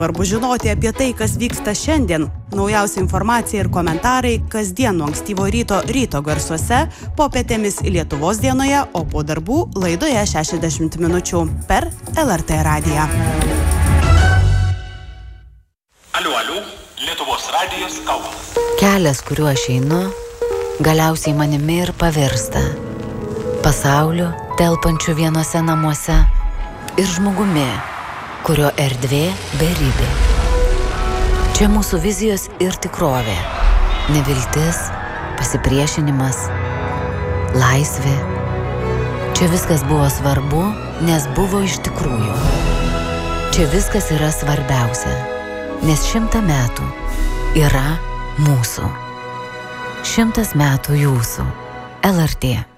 Svarbu žinoti apie tai, kas vyksta šiandien. Naujausia informacija ir komentarai kasdien nuo ankstyvo ryto garsuose, popietėmis Lietuvos dienoje, o po darbų laidoje 60 minučių per LRT radiją. Aliu, Lietuvos radijas kalba. Kelias, kuriuo aš einu, galiausiai manimi ir pavirsta. Pasauliu, telpančiu vienose namuose ir žmogumi, kurio erdvė beribė. Čia mūsų vizijos ir tikrovė. Neviltis, pasipriešinimas, laisvė. Čia viskas buvo svarbu, nes buvo iš tikrųjų. Čia viskas yra svarbiausia, nes 100 metų yra mūsų. 100 metų jūsų. LRT.